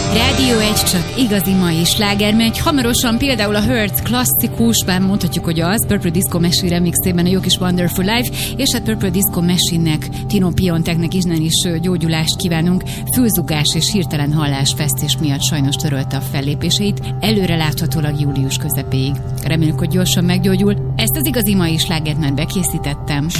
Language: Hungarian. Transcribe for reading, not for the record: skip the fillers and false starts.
Rádió 1 csak igazi mai sláger, megy hamarosan például a Hurts klasszikus, bár mondhatjuk, hogy az Purple Disco Machine remixében a jó kis Wonderful Life, és hát Purple Disco Machine-nek, Tino Pionteknek innen is gyógyulást kívánunk. Fülzugás és hirtelen hallásvesztés miatt sajnos törölte a fellépéseit, előre láthatólag július közepéig. Reméljük, hogy gyorsan meggyógyul. Ezt az igazi mai slágert már bekészítettem.